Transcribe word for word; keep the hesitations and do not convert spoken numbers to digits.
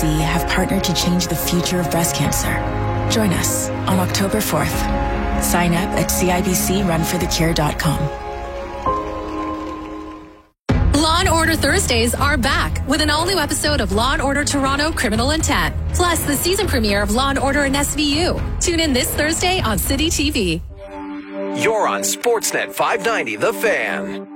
C have partnered to change the future of breast cancer. Join us on October fourth. Sign up at C I B C run for the cure dot com. Law and Order Thursdays are back with an all-new episode of Law and Order Toronto Criminal Intent, plus the season premiere of Law and Order in S V U. Tune in this Thursday on City T V. You're on Sportsnet five ninety, The Fan.